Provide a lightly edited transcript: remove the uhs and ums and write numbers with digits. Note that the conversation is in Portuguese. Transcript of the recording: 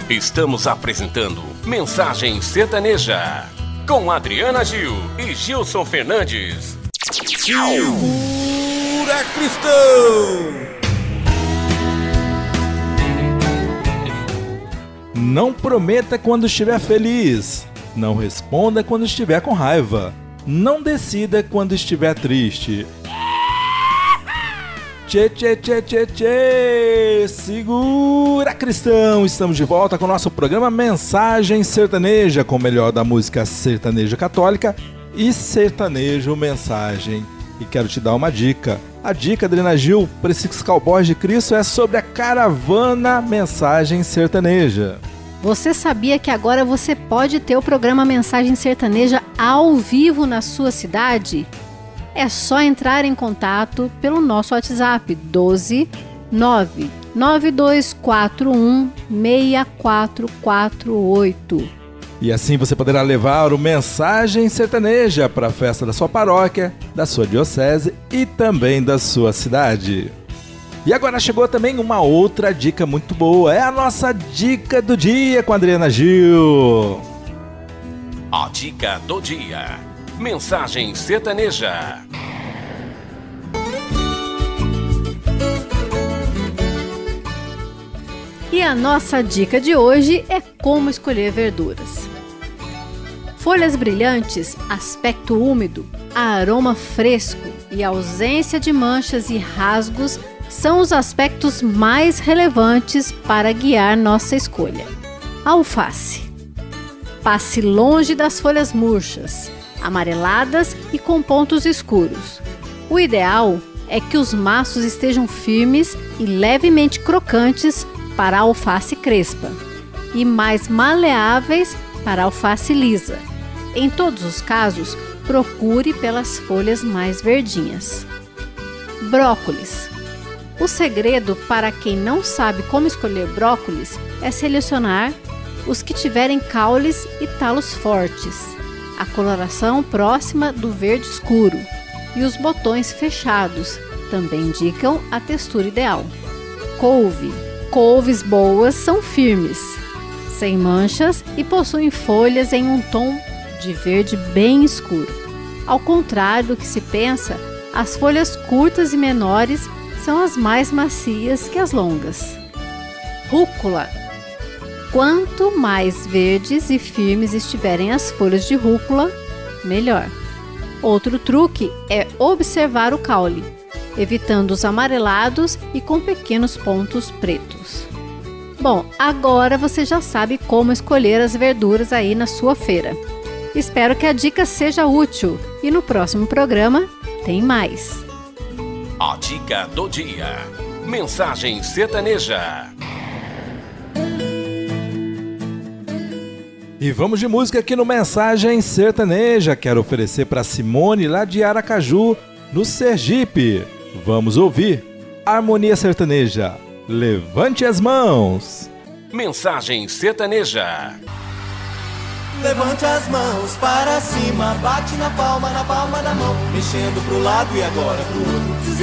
Estamos apresentando Mensagem Sertaneja com Adriana Gil e Gilson Fernandes. Segura, cristão! Não prometa quando estiver feliz. Não responda quando estiver com raiva. Não decida quando estiver triste. Tchê, tchê, tchê, tchê, tchê. Segura, cristão! Estamos de volta com o nosso programa Mensagem Sertaneja, com o melhor da música sertaneja católica e sertanejo mensagem. E quero te dar uma dica. A dica, Adriana Gil, para esses cowboys de Cristo é sobre a caravana Mensagem Sertaneja. Você sabia que agora você pode ter o programa Mensagem Sertaneja ao vivo na sua cidade? É só entrar em contato pelo nosso WhatsApp 12 99241 6448. E assim você poderá levar o Mensagem Sertaneja para a festa da sua paróquia, da sua diocese e também da sua cidade. E agora chegou também uma outra dica muito boa, é a nossa dica do dia com a Adriana Gil. A dica do dia. Mensagem Sertaneja. E a nossa dica de hoje é como escolher verduras. Folhas brilhantes, aspecto úmido, aroma fresco e ausência de manchas e rasgos são os aspectos mais relevantes para guiar nossa escolha. Alface. Passe longe das folhas murchas, amareladas e com pontos escuros. O ideal é que os maços estejam firmes e levemente crocantes para a alface crespa e mais maleáveis para a alface lisa. Em todos os casos, procure pelas folhas mais verdinhas. Brócolis. O segredo para quem não sabe como escolher brócolis é selecionar os que tiverem caules e talos fortes, a coloração próxima do verde escuro e os botões fechados também indicam a textura ideal. Couve. Couves boas são firmes, sem manchas e possuem folhas em um tom de verde bem escuro. Ao contrário do que se pensa, as folhas curtas e menores são as mais macias que as longas. Rúcula. Quanto mais verdes e firmes estiverem as folhas de rúcula, melhor. Outro truque é observar o caule, evitando os amarelados e com pequenos pontos pretos. Bom, agora você já sabe como escolher as verduras aí na sua feira. Espero que a dica seja útil e no próximo programa tem mais. A dica do dia. Mensagem Sertaneja. E vamos de música aqui no Mensagem Sertaneja. Quero oferecer para Simone lá de Aracaju, no Sergipe. Vamos ouvir Harmonia Sertaneja. Levante as mãos. Mensagem Sertaneja. Levante as mãos para cima, bate na palma da mão, mexendo pro lado e agora pro outro.